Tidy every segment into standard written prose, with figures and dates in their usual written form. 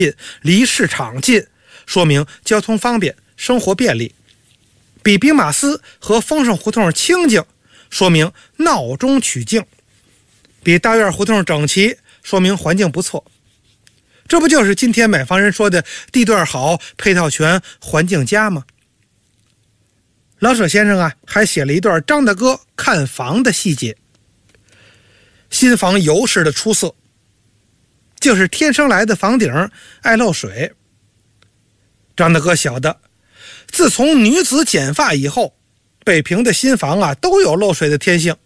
离市场近，说明交通方便，生活便利；比兵马司和丰盛胡同清静，说明闹中取静；比大院胡同整齐，说明环境不错。这不就是今天买房人说的地段好、配套全、环境佳吗？老舍先生啊，还写了一段张大哥看房的细节。新房油饰的出色，就是天生来的房顶爱漏水。张大哥晓得，自从女子剪发以后，北平的新房啊都有漏水的天性。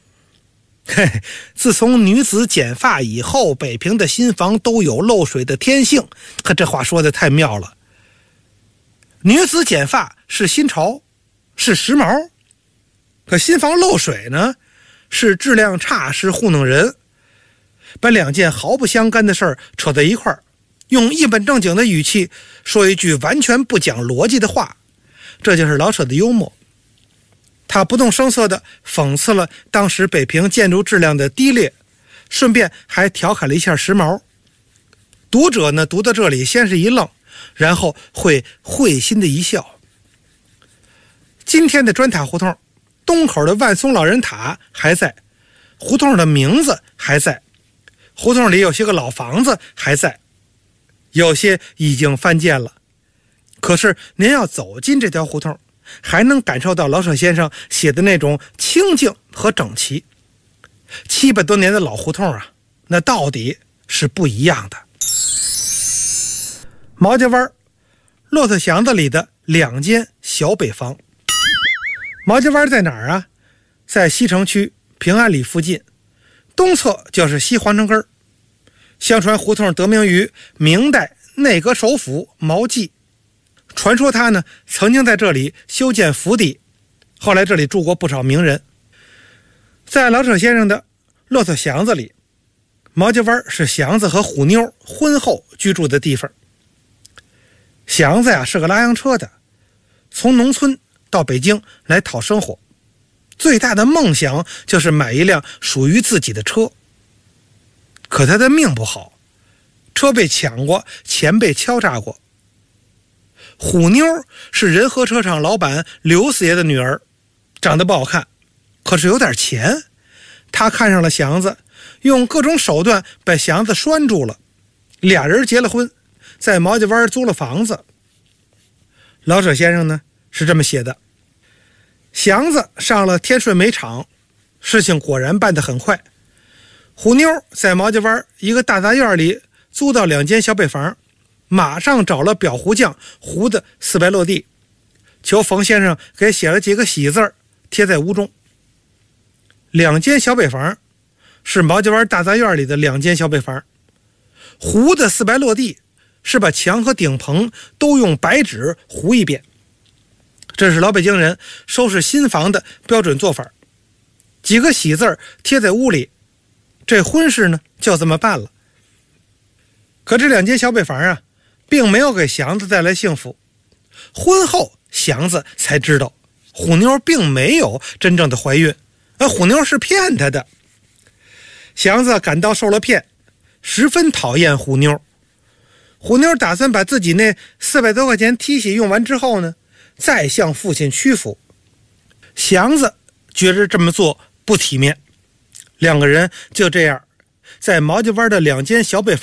自从女子剪发以后，北平的新房都有漏水的天性。可这话说的太妙了。女子剪发是新潮，是时髦，可新房漏水呢，是质量差，是糊弄人。把两件毫不相干的事儿扯在一块儿，用一本正经的语气说一句完全不讲逻辑的话，这就是老舍的幽默。他不动声色地讽刺了当时北平建筑质量的低劣，顺便还调侃了一下时髦。读者呢，读到这里先是一愣，然后会会心的一笑。今天的砖塔胡同，东口的万松老人塔还在，胡同的名字还在，胡同里有些个老房子还在，有些已经翻建了。可是您要走进这条胡同，还能感受到老舍先生写的那种清静和整齐。700多年的老胡同啊，那到底是不一样的。毛家湾骆驼祥子里的2间小北房。毛家湾在哪儿啊？在西城区平安里附近，东侧就是西皇城根。相传胡同得名于明代内阁首辅毛季，传说他呢曾经在这里修建府邸，后来这里住过不少名人。在老舍先生的骆驼祥子里，毛家湾是祥子和虎妞婚后居住的地方。祥子呀是个拉洋车的，从农村到北京来讨生活，最大的梦想就是买一辆属于自己的车。可他的命不好，车被抢过，钱被敲诈过。虎妞是仁和车厂老板刘四爷的女儿，长得不好看，可是有点钱。他看上了祥子，用各种手段把祥子拴住了，俩人结了婚，在毛家湾租了房子。老舍先生呢是这么写的：祥子上了天顺煤厂，事情果然办得很快。虎妞在毛家湾一个大杂院里租到2间小北房，马上找了裱糊匠糊的4白落地，求冯先生给写了几个喜字贴在屋中。2间小北房是毛家湾大杂院里的2间小北房，糊的4白落地是把墙和顶棚都用白纸糊一遍。这是老北京人收拾新房的标准做法，几个喜字贴在屋里，这婚事呢就这么办了。可这2间小北房啊，并没有给祥子带来幸福。婚后祥子才知道，虎妞并没有真正的怀孕，虎妞是骗他的。祥子感到受了骗，十分讨厌虎妞。虎妞打算把自己那400多块钱梯息用完之后呢，再向父亲屈服。祥子觉得这么做不体面，2个人就这样在毛家湾的2间小北房